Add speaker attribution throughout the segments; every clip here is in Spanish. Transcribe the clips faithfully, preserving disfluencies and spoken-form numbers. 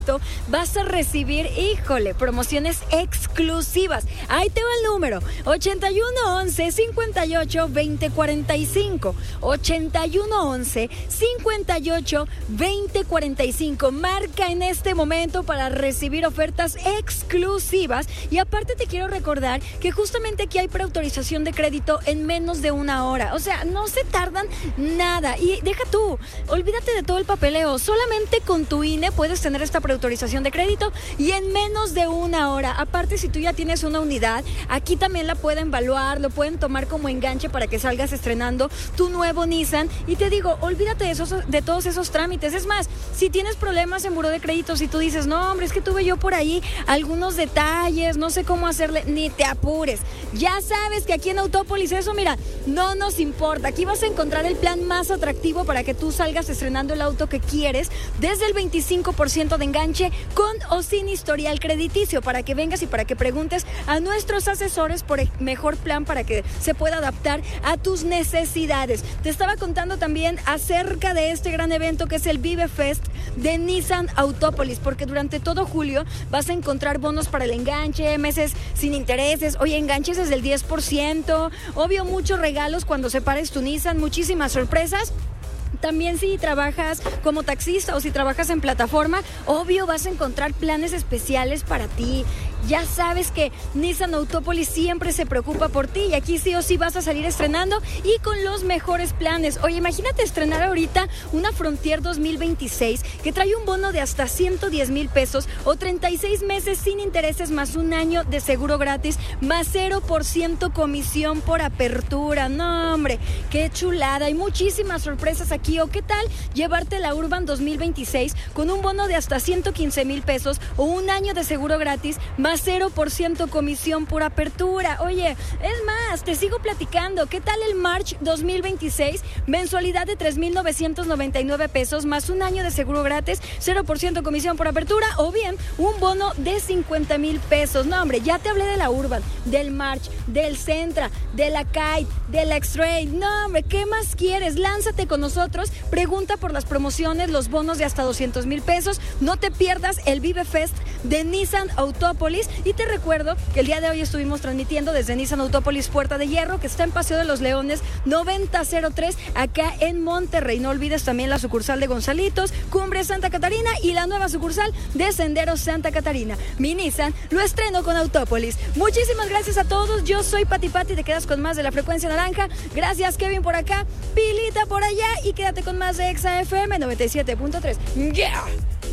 Speaker 1: vas a recibir, híjole, promociones exclusivas. Ahí te va el número: ochenta y uno once, cincuenta y ocho, veinte cuarenta y cinco. ochenta y uno once, cincuenta y ocho, veinte cuarenta y cinco. Marca en este momento para recibir ofertas exclusivas. Y aparte te quiero recordar que justamente aquí hay preautorización de crédito en menos de una hora. O sea, no se tardan nada. Y deja tú, olvídate de todo el papeleo. Solamente con tu I N E puedes tener esta preautorización de crédito y en menos de una hora. Aparte, si tú ya tienes una unidad, aquí también la pueden evaluar, lo pueden tomar como enganche para que salgas estrenando tu nuevo Nissan. Y te digo, olvídate de, esos, de todos esos trámites. Es más, si tienes problemas en buró de crédito, si tú dices, no, hombre, es que tuve yo por ahí algunos detalles, no sé cómo hacerle, ni te apures. Ya sabes que aquí en Autópolis eso, mira, no nos importa. Aquí vas a encontrar el plan más atractivo para que tú salgas estrenando el auto que quieres, desde el veinticinco por ciento de enganche, con o sin historial crediticio, para que vengas y para que preguntes a nuestros asesores por el mejor plan para que se pueda adaptar a tus necesidades. Te estaba contando también acerca de este gran evento que es el Vive Fest de Nissan Autópolis, porque durante todo julio vas a encontrar bonos para el enganche, meses sin intereses, oye, enganches desde el diez por ciento, obvio, muchos regalos cuando separes tu Nissan, muchísimas sorpresas. También si trabajas como taxista o si trabajas en plataforma, obvio vas a encontrar planes especiales para ti. Ya sabes que Nissan Autópolis siempre se preocupa por ti y aquí sí o sí vas a salir estrenando y con los mejores planes. Oye, imagínate estrenar ahorita una Frontier dos mil veintiséis que trae un bono de hasta ciento diez mil pesos o treinta y seis meses sin intereses más un año de seguro gratis más cero por ciento comisión por apertura. No, hombre, qué chulada. Hay muchísimas sorpresas aquí. ¿O qué tal llevarte la Urban dos mil veintiséis con un bono de hasta ciento quince mil pesos o un año de seguro gratis más cero por ciento comisión por apertura? Oye, es más, te sigo platicando. ¿Qué tal el March dos mil veintiséis? Mensualidad de tres mil novecientos noventa y nueve pesos más un año de seguro gratis, cero por ciento comisión por apertura, o bien un bono de cincuenta mil pesos. No, hombre, ya te hablé de la Urban, del March, del Sentra, de la Kite, de la X-Trail. No, hombre, ¿qué más quieres? Lánzate con nosotros, pregunta por las promociones, los bonos de hasta doscientos mil pesos. No te pierdas el Vive Fest de Nissan Autópolis. Y te recuerdo que el día de hoy estuvimos transmitiendo desde Nissan Autópolis Puerta de Hierro, que está en Paseo de los Leones noventa cero tres, acá en Monterrey. No olvides también la sucursal de Gonzalitos, Cumbre Santa Catarina y la nueva sucursal de Senderos Santa Catarina. Mi Nissan lo estreno con Autópolis. Muchísimas gracias a todos. Yo soy Pati Pati, te quedas con más de la frecuencia naranja. Gracias, Kevin, por acá, Pilita por allá, y quédate con más de Exa F M noventa y siete punto tres. ¡Yeah!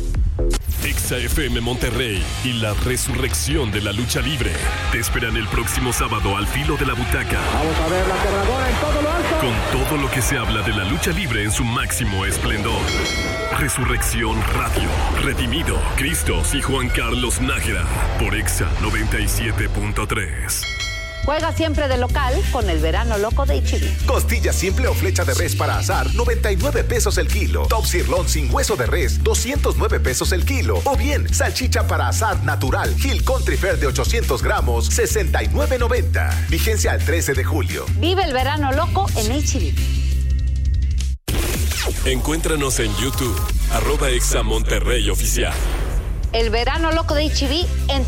Speaker 2: Exa F M Monterrey y la resurrección de la lucha libre te esperan el próximo sábado al filo de la butaca.
Speaker 3: Vamos a ver la cargadora en todo lo alto.
Speaker 2: Con todo lo que se habla de la lucha libre en su máximo esplendor. Resurrección Radio, Redimido, Cristos y Juan Carlos Nájera por Exa noventa y siete punto tres.
Speaker 4: Juega siempre de local con el verano loco de H E B.
Speaker 5: Costilla simple o flecha de res para asar, noventa y nueve pesos el kilo. Top sirloin sin hueso de res, doscientos nueve pesos el kilo. O bien, salchicha para asar natural, Hill Country Fair de ochocientos gramos, sesenta y nueve noventa. Vigencia al trece de julio.
Speaker 4: Vive el verano loco en H E B.
Speaker 2: Encuéntranos en YouTube, arroba Exa Monterrey Oficial.
Speaker 4: El verano loco de H E B en